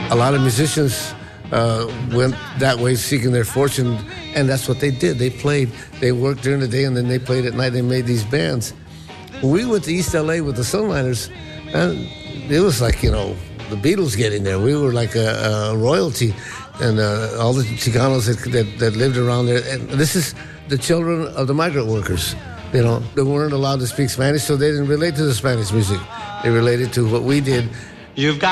a lot of musicians went that way seeking their fortune, and that's what they did. They played, they worked during the day, and then they played at night. They made these bands. When we went to East LA with the Sunliners, and it was like, the Beatles getting there. We were like a royalty, and all the Chicanos that lived around there. And this is the children of the migrant workers. They weren't allowed to speak Spanish, so they didn't relate to the Spanish music. They related to what we did. You've got